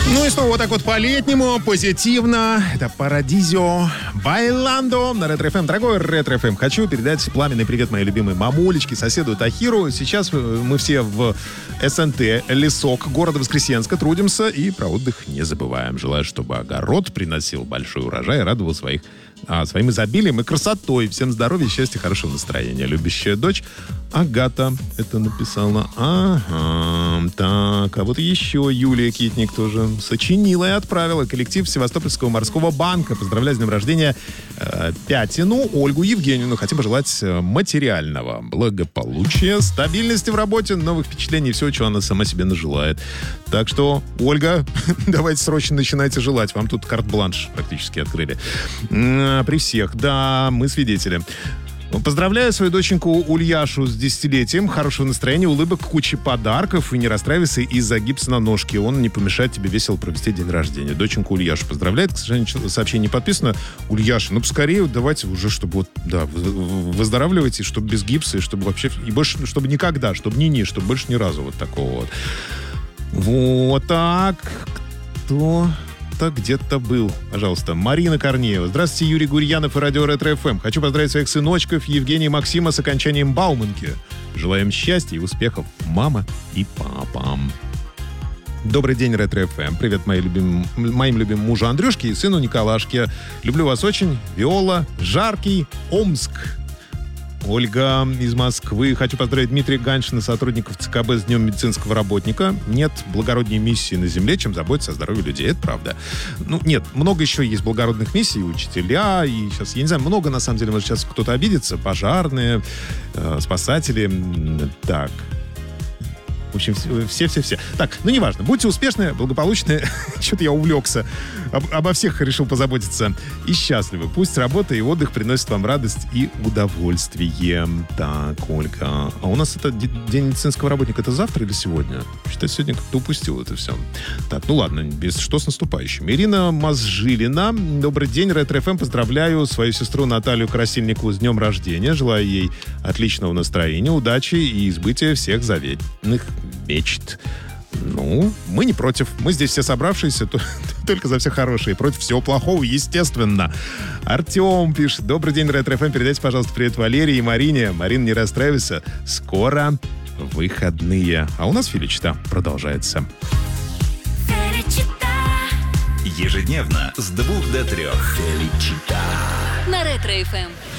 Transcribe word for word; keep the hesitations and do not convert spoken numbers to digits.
Ну и снова вот так вот по-летнему, позитивно. Это Парадизио Байландо на Ретро эф эм. Дорогой Ретро эф эм, хочу передать пламенный привет моей любимой мамулечке, соседу Тахиру. Сейчас мы все в эс эн тэ «Лесок» города Воскресенска трудимся и про отдых не забываем. Желаю, чтобы огород приносил большой урожай и радовал своих а, своим изобилием и красотой. Всем здоровья, счастья, хорошего настроения. Любящая дочь Агата это написала. Ага, так, а вот еще Юлия Китник тоже сочинила и отправила. Коллектив Севастопольского морского банка. Поздравляю с днем рождения э, Пятину Ольгу Евгеньевну. Хотим пожелать материального благополучия, стабильности в работе, новых впечатлений и всего, чего она сама себе нажелает. Так что, Ольга, давайте срочно начинайте желать. Вам тут карт-бланш практически открыли. При всех, да, мы свидетели. Поздравляю свою доченьку Ульяшу с десятилетием. Хорошего настроения, улыбок, кучи подарков. И не расстраивайся из-за гипса на ножке. Он не помешает тебе весело провести день рождения. Доченьку Ульяшу поздравляет. К сожалению, сообщение не подписано. Ульяша, ну поскорее давайте уже, чтобы вот, да, выздоравливайте, чтобы без гипса, и чтобы вообще, и больше, чтобы никогда, чтобы ни-ни, чтобы больше ни разу вот такого вот. Вот так. Кто... где-то был. Пожалуйста, Марина Корнеева. Здравствуйте, Юрий Гурьянов и радио Ретро эф эм. Хочу поздравить своих сыночков Евгения и Максима с окончанием Бауманки. Желаем счастья и успехов, мама и папа. Добрый день, Ретро эф эм. Привет моим любимым, моим любимым мужу Андрюшке и сыну Николашке. Люблю вас очень. Виола, Жаркий, Омск. Ольга из Москвы. Хочу поздравить Дмитрия Ганшина, сотрудников ЦКБ, с Днем медицинского работника. Нет благородней миссии на Земле, чем заботиться о здоровье людей. Это правда. Ну, нет, много еще есть благородных миссий. Учителя, и сейчас, я не знаю, много, на самом деле, может, сейчас кто-то обидится. Пожарные, э, спасатели. Так... В общем, все-все-все. Так, ну неважно. Будьте успешны, благополучны. Что-то я увлекся. Об, обо всех решил позаботиться. И счастливы. Пусть работа и отдых приносят вам радость и удовольствие. Так, Ольга. А у нас это День медицинского работника. Это завтра или сегодня? Считай, сегодня как-то упустил это все. Так, ну ладно. Без что с наступающим. Ирина Мазжилина. Добрый день, Ретро эф эм. Поздравляю свою сестру Наталью Красильникову с днем рождения. Желаю ей отличного настроения, удачи и избытия всех заветных мечт. Ну, мы не против. Мы здесь все собравшиеся то, только за все хорошее. Против всего плохого, естественно. Артем пишет. Добрый день, Ретро эф эм. Передайте, пожалуйста, привет Валерии и Марине. Марина, не расстраивайся. Скоро выходные. А у нас Филичта продолжается. Ежедневно с двух до трех. Феличита. На Ретро эф эм.